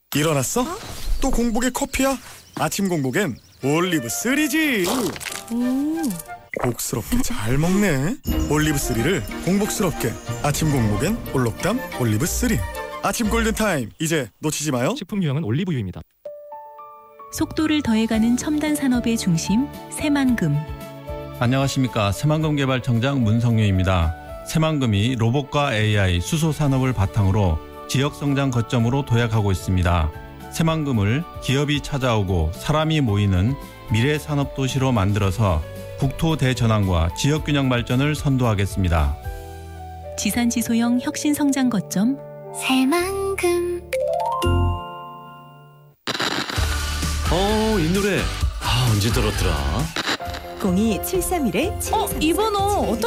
일어났어? 또 공복에 커피야? 아침 공복엔 올리브3지. 복스럽게 잘 먹네. 올리브3를 공복스럽게. 아침 공복엔 올록담 올리브3. 아침 골든타임, 이제 놓치지 마요. 식품 유형은 올리브유입니다. 속도를 더해가는 첨단 산업의 중심 새만금. 안녕하십니까. 새만금 개발청장 문성유입니다. 새만금이 로봇과 AI, 수소 산업을 바탕으로 지역 성장 거점으로 도약하고 있습니다. 새만금을 기업이 찾아오고 사람이 모이는 미래 산업 도시로 만들어서 국토 대전환과 지역 균형 발전을 선도하겠습니다. 지산지소형 혁신 성장 거점 새만금. 이 노래 언제 들었더라? 02-731-7233. 이 번호 어떻게